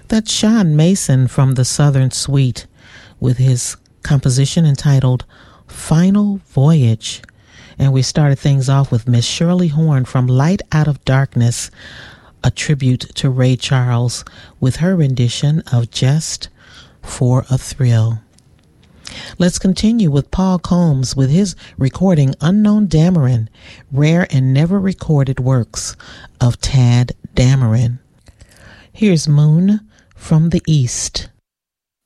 That's Sean Mason from the Southern Suite with his composition entitled Final Voyage. And we started things off with Miss Shirley Horn from Light Out of Darkness, a tribute to Ray Charles with her rendition of Just for a Thrill. Let's continue with Paul Combs with his recording Unknown Dameron, rare and never recorded works of Tad Dameron. Here's Moon from the East.